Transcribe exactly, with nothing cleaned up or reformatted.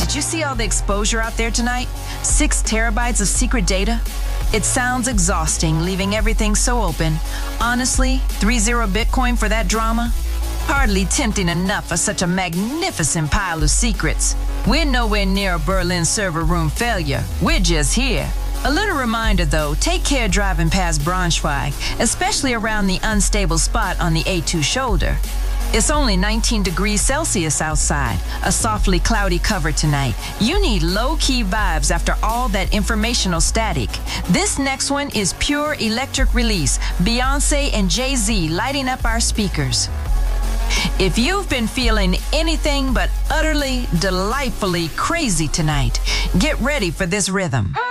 did you see all the exposure out there tonight? Six terabytes of secret data? It sounds exhausting, leaving everything so open. Honestly, three zero Bitcoin for that drama? Hardly tempting enough for such a magnificent pile of secrets. We're nowhere near a Berlin server room failure. We're just here. A little reminder though, take care driving past Braunschweig, especially around the unstable spot on the A two shoulder. It's only nineteen degrees Celsius outside, a softly cloudy cover tonight. You need low-key vibes after all that informational static. This next one is pure electric release, Beyonce and Jay-Z lighting up our speakers. If you've been feeling anything but utterly, delightfully crazy tonight, get ready for this rhythm.